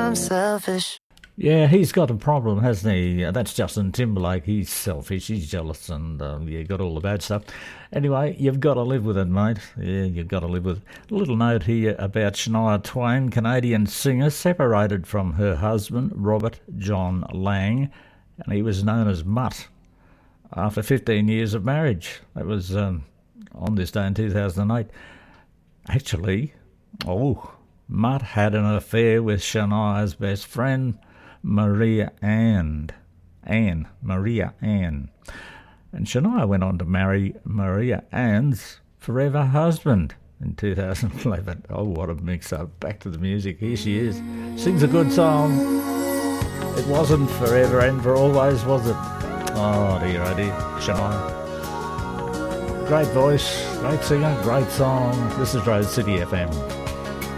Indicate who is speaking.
Speaker 1: I'm selfish.
Speaker 2: Yeah, he's got a problem, hasn't he? That's Justin Timberlake. He's selfish, he's jealous, and got all the bad stuff. Anyway, you've got to live with it, mate. Yeah, you've got to live with it. A little note here about Shania Twain, Canadian singer, separated from her husband, Robert John Lang, and he was known as Mutt, after 15 years of marriage. That was on this day in 2008. Actually, Mutt had an affair with Shania's best friend, Maria Ann. And Shania went on to marry Maria Ann's forever husband in 2011. Oh, what a mix-up. Back to the music. Here she is. Sings a good song. It wasn't forever and for always, was it? Oh dear, Shania. Great voice, great singer, great song. This is Road City FM.